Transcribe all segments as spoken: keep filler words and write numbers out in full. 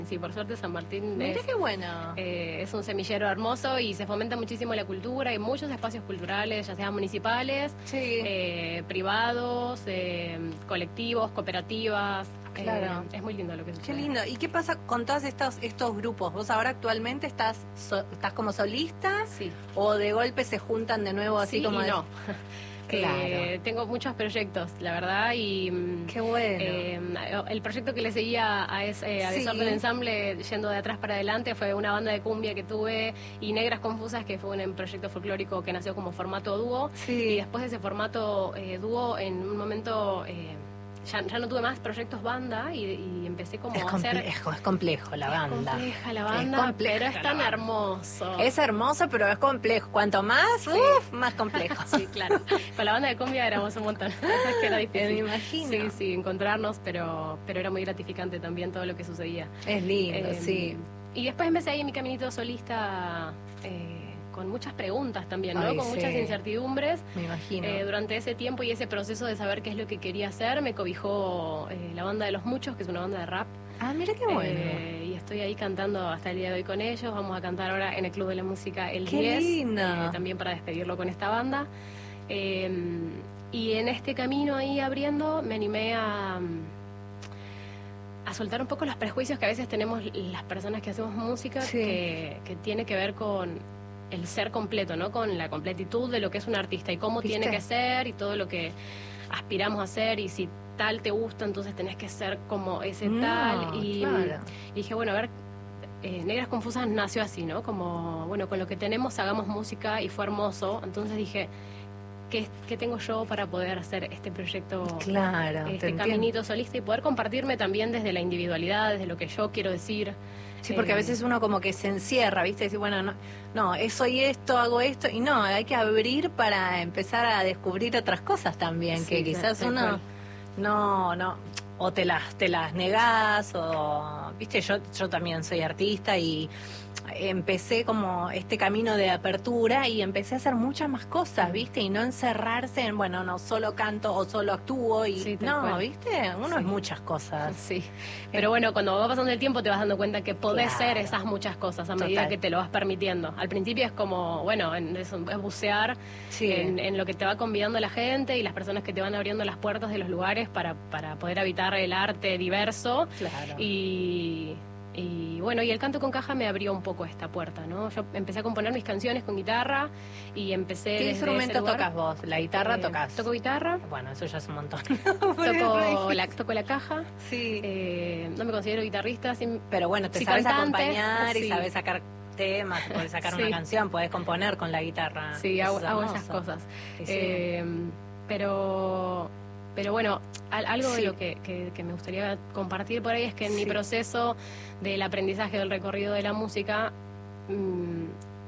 Sí, por suerte San Martín Mira es, qué bueno. eh, es un semillero hermoso y se fomenta muchísimo la cultura. Hay muchos espacios culturales, ya sean municipales, Sí. eh, privados, eh, colectivos, cooperativas. Claro. Eh, es muy lindo lo que sucede. Qué lindo. ¿Y qué pasa con todos estos estos grupos? ¿Vos ahora actualmente estás so, estás como solista? Sí. ¿O de golpe se juntan de nuevo así Sí como y de... no. Claro. Eh, tengo muchos proyectos, la verdad, y qué bueno. Eh, el proyecto que le seguía a, ese, a sí. Desorden Ensemble, yendo de atrás para adelante, fue una banda de cumbia que tuve, y Negras Confusas, que fue un proyecto folclórico que nació como formato dúo. Sí. Y después de ese formato eh, dúo, en un momento... Eh, Ya, ya no tuve más proyectos banda y, y empecé como es a hacer... complejo, es complejo la banda. Es compleja la banda, es compleja pero es tan banda. hermoso. Es hermoso, pero es complejo. Cuanto más, sí. uff, más complejo. Sí, claro. Con la banda de cumbia éramos un montón. que era difícil. Me imagino. Sí, sí, encontrarnos, pero, pero era muy gratificante también todo lo que sucedía. Es lindo, eh, sí. Y después empecé ahí mi caminito solista... Eh, con muchas preguntas también, ¿no? Ay, con sí. muchas incertidumbres. Me imagino. Eh, durante ese tiempo y ese proceso de saber qué es lo que quería hacer, me cobijó eh, la banda de Los Muchos, que es una banda de rap. Ah, mira qué bueno. Eh, y estoy ahí cantando hasta el día de hoy con ellos. Vamos a cantar ahora en el Club de la Música el qué diez. Lindo. Eh, también para despedirlo con esta banda. Eh, y en este camino ahí abriendo, me animé a... a soltar un poco los prejuicios que a veces tenemos las personas que hacemos música, sí. que, que tiene que ver con el ser completo, ¿no? Con la completitud de lo que es un artista y cómo ¿Viste? Tiene que ser y todo lo que aspiramos a hacer, y si tal te gusta, entonces tenés que ser como ese no, tal. Y, claro. y dije, bueno, a ver, eh, Negras Confusas nació así, ¿no? Como, bueno, con lo que tenemos hagamos música, y fue hermoso. Entonces dije, ¿qué, qué tengo yo para poder hacer este proyecto, claro, este caminito solista, y poder compartirme también desde la individualidad, desde lo que yo quiero decir? Sí, porque eh, a veces uno como que se encierra, ¿viste? Decir, bueno, no, no, soy esto, hago esto, y no, hay que abrir para empezar a descubrir otras cosas también, sí, que quizás sí, uno no, no, o te las, te las negás, o, ¿viste? Yo, yo también soy artista y empecé como este camino de apertura y empecé a hacer muchas más cosas, ¿viste? Y no encerrarse en, bueno, no solo canto o solo actúo y sí, no, cual. ¿Viste? Uno sí. es muchas cosas. Sí, pero bueno, cuando va pasando el tiempo te vas dando cuenta que podés claro. ser esas muchas cosas a medida Total. Que te lo vas permitiendo. Al principio es como, bueno, en, es, es bucear sí. en, en lo que te va convidando la gente y las personas que te van abriendo las puertas de los lugares para, para poder habitar el arte diverso. Claro. Y... Y bueno, y el canto con caja me abrió un poco esta puerta, ¿no? Yo empecé a componer mis canciones con guitarra y empecé... ¿Qué instrumento tocas vos? ¿La guitarra eh, tocas? Toco guitarra. Bueno, eso ya es un montón. toco, la, toco la caja. Sí. Eh, no me considero guitarrista. Sí, pero bueno, te sí sabes cantante, acompañar sí. y sabes sacar temas, podés sacar sí. una canción, podés componer con la guitarra. Sí, hago, hago esas cosas. Sí, sí. Eh, pero... Pero bueno, algo sí. de lo que, que, que me gustaría compartir por ahí es que en sí. mi proceso del aprendizaje del recorrido de la música, mmm,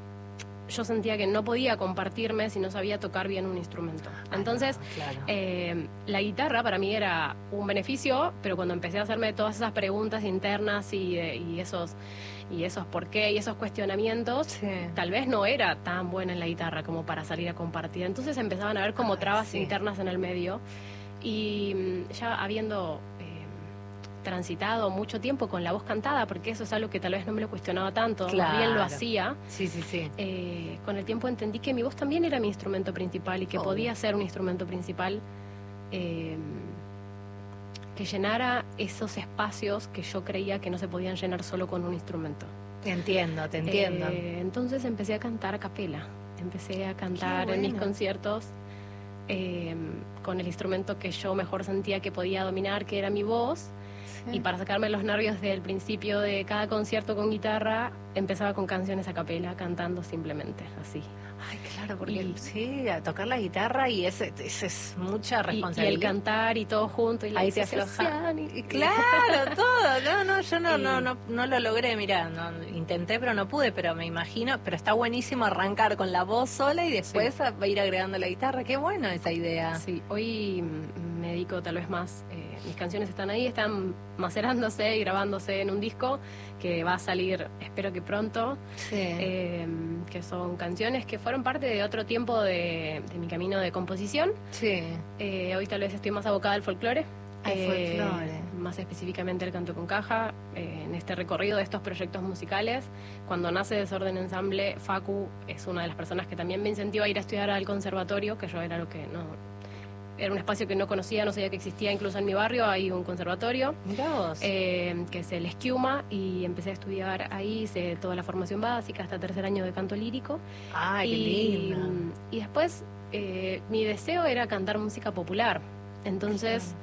yo sentía que no podía compartirme si no sabía tocar bien un instrumento. Entonces, ah, no, claro. eh, la guitarra para mí era un beneficio, pero cuando empecé a hacerme todas esas preguntas internas y, eh, y esos y esos por qué y esos cuestionamientos, sí. tal vez no era tan buena en la guitarra como para salir a compartir. Entonces empezaban a haber como ah, trabas sí. internas en el medio. Y ya habiendo eh, transitado mucho tiempo con la voz cantada, porque eso es algo que tal vez no me lo cuestionaba tanto, claro. más bien lo hacía, sí, sí, sí. Eh, con el tiempo entendí que mi voz también era mi instrumento principal y que oh. podía ser un instrumento principal eh, que llenara esos espacios que yo creía que no se podían llenar solo con un instrumento. Te entiendo, te entiendo. Eh, entonces empecé a cantar a capela, empecé a cantar bueno. en mis conciertos. Eh, con el instrumento que yo mejor sentía que podía dominar, que era mi voz, sí. y para sacarme los nervios del principio de cada concierto con guitarra, empezaba con canciones a capela, cantando simplemente, así. Ay, claro, porque y, sí, a tocar la guitarra y ese, ese es mucha responsabilidad. Y, y el cantar y todo junto, y la ahí te afloja. Y, y claro, todo, no, no, yo no, y, no, no, no lo logré, mirá, no, intenté pero no pude, pero me imagino, pero está buenísimo arrancar con la voz sola y después sí. a ir agregando la guitarra, qué bueno esa idea. Sí, hoy me dedico tal vez más, eh, mis canciones están ahí, están macerándose y grabándose en un disco que va a salir, espero que pronto, sí. eh, que son canciones que fueron parte de otro tiempo de, de mi camino de composición. Sí. Eh, hoy tal vez estoy más abocada al folclore. Al eh, folclore. más específicamente el canto con caja, eh, en este recorrido de estos proyectos musicales. Cuando nace Desorden Ensamble, Facu es una de las personas que también me incentiva a ir a estudiar al conservatorio, que yo era lo que no... Era un espacio que no conocía, no sabía que existía, incluso en mi barrio hay un conservatorio, eh, que es el Esquiuma, y empecé a estudiar ahí, hice toda la formación básica hasta tercer año de canto lírico. ¡Ay, qué y, lindo! Y después eh, mi deseo era cantar música popular, entonces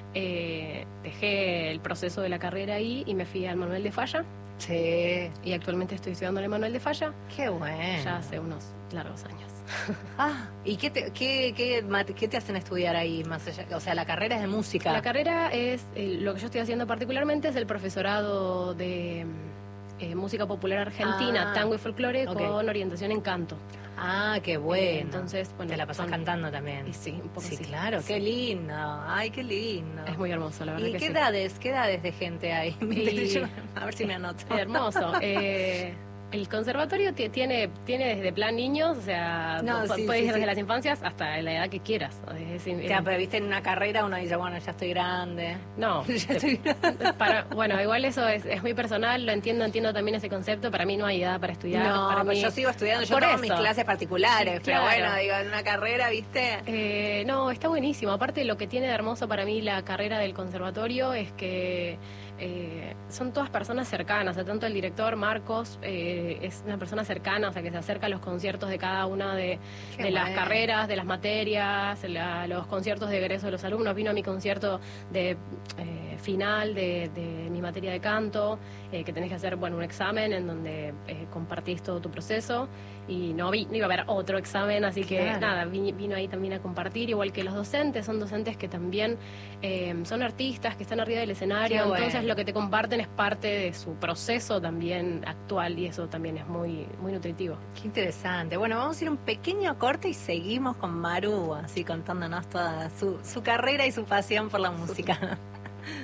eh, dejé el proceso de la carrera ahí y me fui al Manuel de Falla. Sí. Y actualmente estoy estudiando en el Manuel de Falla. ¡Qué bueno! Ya hace unos largos años. Ah, ¿y qué te, qué, qué, qué te hacen estudiar ahí más allá? O sea, la carrera es de música. La carrera es, eh, lo que yo estoy haciendo particularmente es el profesorado de eh, música popular argentina, ah, tango y folclore, okay. con orientación en canto. Ah, qué bueno. Eh, entonces, bueno, te la pasás son... cantando también. Y sí, un poco sí, sí. claro, sí. Qué lindo. Ay, qué lindo. Es muy hermoso, la verdad. ¿Y que qué sí. edades, qué edades de gente hay? Y... A ver si me anoto. Hermoso. Eh, el conservatorio t- tiene tiene desde plan niños, o sea, No, p- sí, puedes sí, ir desde sí. las infancias hasta la edad que quieras. Es decir, Claro, pero viste, en una carrera uno dice, bueno, ya estoy grande. No, ya estoy grande. Para, bueno, igual eso es, es muy personal, lo entiendo, entiendo también ese concepto. Para mí no hay edad para estudiar. No, para pero mí... yo sigo estudiando, yo Por tomo eso. mis clases particulares, Sí, pero claro. bueno, digo, en una carrera, ¿viste? Eh, no, está buenísimo. Aparte, lo que tiene de hermoso para mí la carrera del conservatorio es que eh, son todas personas cercanas. O sea, tanto el director, Marcos, eh, es una persona cercana, o sea, que se acerca a los conciertos de cada una de, Qué de las bueno. carreras, de las materias, la, los conciertos de egreso de los alumnos. Vino a mi concierto de eh, final de, de mi materia de canto, eh, que tenés que hacer, bueno, un examen en donde eh, compartís todo tu proceso. Y no, vi, no iba a haber otro examen, así que Claro. nada, vi- vino ahí también a compartir, igual que los docentes, son docentes que también eh, son artistas, que están arriba del escenario, Qué bueno. entonces lo que te comparten es parte de su proceso también actual y eso también es muy, muy nutritivo. Qué interesante. Bueno, vamos a ir a un pequeño corte y seguimos con Maru, así contándonos toda su, su carrera y su pasión por la música.